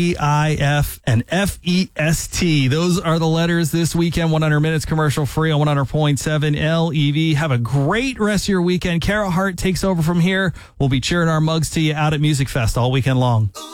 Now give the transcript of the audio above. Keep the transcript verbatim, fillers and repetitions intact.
E I F and F E S T. Those are the letters this weekend. one hundred minutes commercial free on one hundred point seven L E V. Have a great rest of your weekend. Kara Hart takes over from here. We'll be cheering our mugs to you out at Music Fest all weekend long.